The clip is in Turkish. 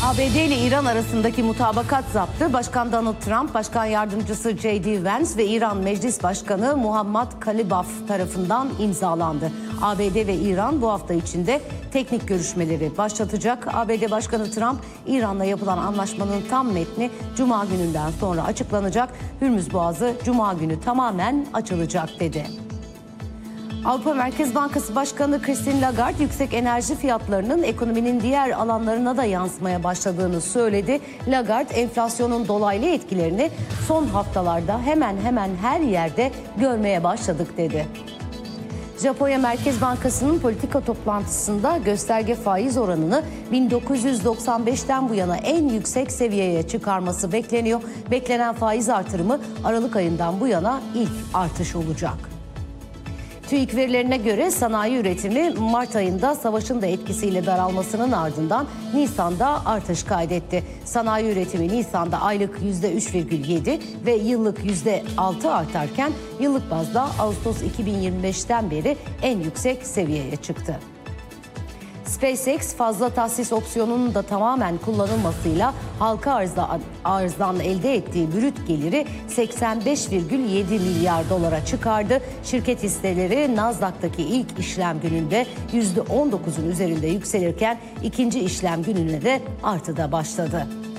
ABD ile İran arasındaki mutabakat zaptı Başkan Donald Trump, Başkan Yardımcısı J.D. Vance ve İran Meclis Başkanı Muhammad Kalibaf tarafından imzalandı. ABD ve İran bu hafta içinde teknik görüşmeleri başlatacak. ABD Başkanı Trump, İran'la yapılan anlaşmanın tam metni Cuma gününden sonra açıklanacak. Hürmüz Boğazı Cuma günü tamamen açılacak dedi. Avrupa Merkez Bankası Başkanı Christine Lagarde yüksek enerji fiyatlarının ekonominin diğer alanlarına da yansımaya başladığını söyledi. Lagarde enflasyonun dolaylı etkilerini son haftalarda hemen hemen her yerde görmeye başladık dedi. Japonya Merkez Bankası'nın politika toplantısında gösterge faiz oranını 1995'ten bu yana en yüksek seviyeye çıkarması bekleniyor. Beklenen faiz artırımı Aralık ayından bu yana ilk artış olacak. TÜİK verilerine göre sanayi üretimi Mart ayında savaşın da etkisiyle daralmasının ardından Nisan'da artış kaydetti. Sanayi üretimi Nisan'da aylık %3,7 ve yıllık %6 artarken yıllık bazda Ağustos 2025'ten beri en yüksek seviyeye çıktı. SpaceX fazla tahsis opsiyonunun da tamamen kullanılmasıyla halka arzdan elde ettiği brüt geliri 85,7 milyar dolara çıkardı. Şirket hisseleri Nasdaq'taki ilk işlem gününde %19'un üzerinde yükselirken ikinci işlem gününe de artıda başladı.